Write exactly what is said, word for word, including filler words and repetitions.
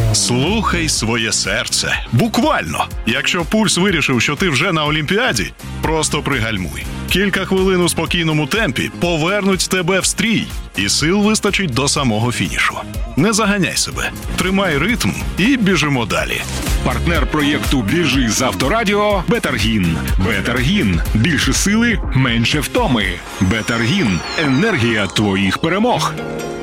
Слухай своє серце. Буквально. Якщо пульс вирішив, що ти вже на Олімпіаді, просто пригальмуй. Кілька хвилин у спокійному темпі повернуть тебе в стрій, і сил вистачить до самого фінішу. Не заганяй себе. Тримай ритм і біжимо далі. Партнер проєкту «Біжи з Авторадіо» – Бетаргін. Бетаргін. Більше сили, менше втоми. Бетаргін. Енергія твоїх перемог.